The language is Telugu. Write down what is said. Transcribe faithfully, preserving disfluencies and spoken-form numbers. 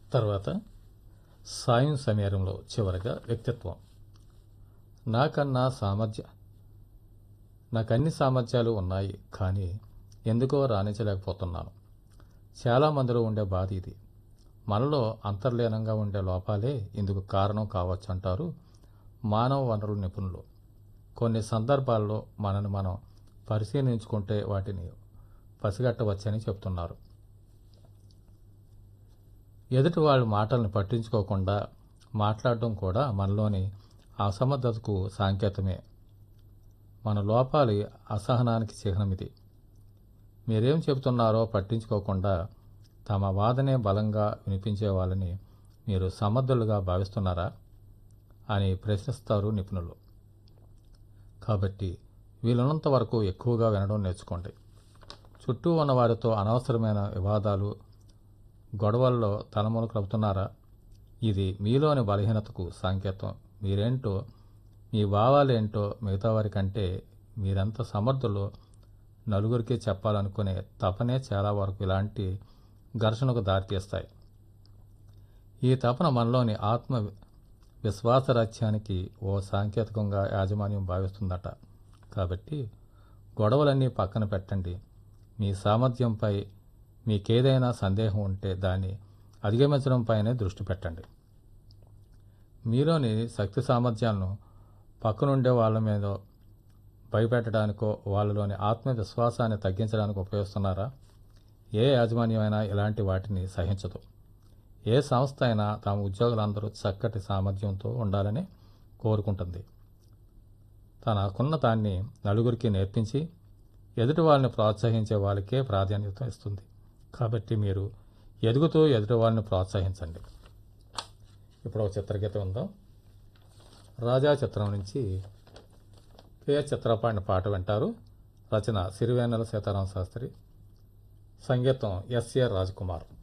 తర్వాత సాయం సమీరంలో చివరగా వ్యక్తిత్వం. నాకన్నా సామర్థ్య నాకన్ని సామర్థ్యాలు ఉన్నాయి, కానీ ఎందుకో రాణించలేకపోతున్నాను. చాలామందిలో ఉండే బాధ ఇది. మనలో అంతర్లీనంగా ఉండే లోపాలే ఇందుకు కారణం కావచ్చు అంటారు మానవ వనరుల నిపుణులు. కొన్ని సందర్భాల్లో మనని మనం పరిశీలించుకుంటే వాటిని పసిగట్టవచ్చని చెప్తున్నారు. ఎదుటి వాళ్ళ మాటలను పట్టించుకోకుండా మాట్లాడడం కూడా మనలోని అసమర్థతకు సంకేతమే. మన లోపాలి అసహనానికి చిహ్నమిది. మీరేం చెబుతున్నారో పట్టించుకోకుండా తమ వాదనే బలంగా వినిపించే వాళ్ళని మీరు సమర్థులుగా భావిస్తున్నారా అని ప్రశ్నిస్తారు నిపుణులు. కాబట్టి వీలున్నంత వరకు ఎక్కువగా వినడం నేర్చుకోండి. చుట్టూ ఉన్న వారితో అనవసరమైన వివాదాలు, గొడవల్లో తలములు కలుపుతున్నారా? ఇది మీలోని బలహీనతకు సంకేతం. మీరేంటో, మీ భావాలేంటో మిగతా వారి కంటే మీరెంత సమర్థులో నలుగురికి చెప్పాలనుకునే తపనే చాలా వరకు ఇలాంటి ఘర్షణకు దారితీస్తాయి. ఈ తపన మనలోని ఆత్మ విశ్వాసరాజ్యానికి ఓ సాంకేతికంగా యాజమాన్యం భావిస్తుందట. కాబట్టి గొడవలన్నీ పక్కన పెట్టండి. మీ సామర్థ్యంపై మీకేదైనా సందేహం ఉంటే దాన్ని అధిగమించడంపైనే దృష్టి పెట్టండి. మీలోని శక్తి సామర్థ్యాలను పక్కనుండే వాళ్ళ మీద భయపెట్టడానికో వాళ్ళలోని ఆత్మవిశ్వాసాన్ని తగ్గించడానికి ఉపయోగిస్తున్నారా? ఏ యాజమాన్యమైనా ఇలాంటి వాటిని సహించదు. ఏ సంస్థ అయినా తమ ఉద్యోగులందరూ చక్కటి సామర్థ్యంతో ఉండాలని కోరుకుంటుంది. తనకున్న దాన్ని నలుగురికి నేర్పించి ఎదుటి వాళ్ళని ప్రోత్సహించే వాళ్ళకే ప్రాధాన్యత ఇస్తుంది. కాబట్టి మీరు ఎదుగుతూ ఎదుటి వాళ్ళని ప్రోత్సహించండి. ఇప్పుడు ఒక చిత్రగీతం ఉందాం. రాజా చిత్రం నుంచి కే చిత్రపాడిన పాట వింటారు. రచన సిరివేన్నెల సీతారామ శాస్త్రి, సంగీతం ఎస్ఏ రాజ్ కుమార్.